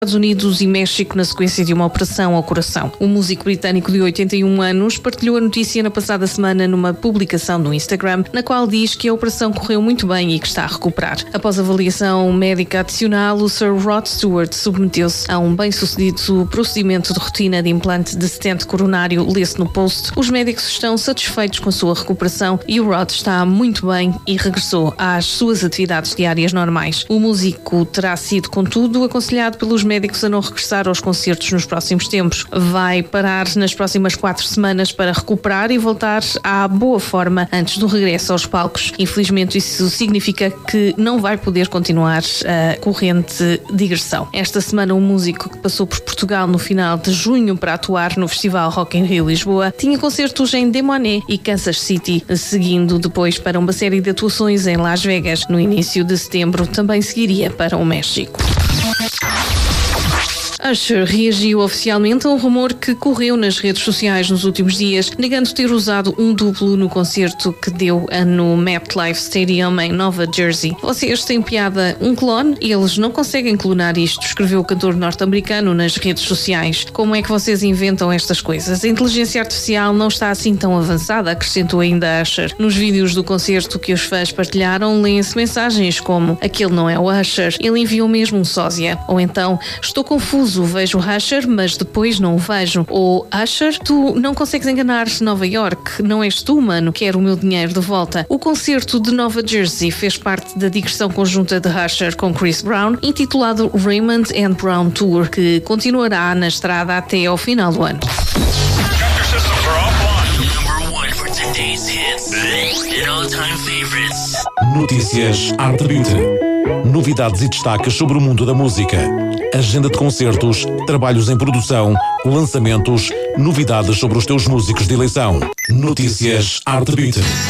Estados Unidos e México na sequência de uma operação ao coração. O músico britânico de 81 anos partilhou a notícia na passada semana numa publicação no Instagram, na qual diz que a operação correu muito bem e que está a recuperar. Após avaliação médica adicional, o Sir Rod Stewart submeteu-se a um bem-sucedido procedimento de rotina de implante de stent coronário, lê-se no post. Os médicos estão satisfeitos com a sua recuperação e o Rod está muito bem e regressou às suas atividades diárias normais. O músico terá sido, contudo, aconselhado pelos médicos a não regressar aos concertos nos próximos tempos. Vai parar nas próximas 4 semanas para recuperar e voltar à boa forma antes do regresso aos palcos. Infelizmente, isso significa que não vai poder continuar a corrente digressão. Esta semana, um músico que passou por Portugal no final de junho para atuar no Festival Rock in Rio Lisboa tinha concertos em Des Moines e Kansas City, seguindo depois para uma série de atuações em Las Vegas. No início de setembro, também seguiria para o México. Usher reagiu oficialmente a um rumor que correu nas redes sociais nos últimos dias, negando ter usado um duplo no concerto que deu no MetLife Stadium em Nova Jersey. Vocês têm piada, um clone? Eles não conseguem clonar isto, escreveu o cantor norte-americano nas redes sociais. Como é que vocês inventam estas coisas? A inteligência artificial não está assim tão avançada, acrescentou ainda Usher. Nos vídeos do concerto que os fãs partilharam, leem-se mensagens como: aquele não é o Usher, ele enviou mesmo um sósia. Ou então: estou confuso, vejo o Usher, mas depois não o vejo. Ou: Usher, tu não consegues enganar Nova York, não és tu, mano, quero o meu dinheiro de volta. O concerto de Nova Jersey fez parte da digressão conjunta de Usher com Chris Brown, intitulado Raymond and Brown Tour, que continuará na estrada até ao final do ano. Notícias Arte Beauty. Novidades e destaques sobre o mundo da música. Agenda de concertos, trabalhos em produção, lançamentos, novidades sobre os teus músicos de eleição. Notícias Arte Beauty.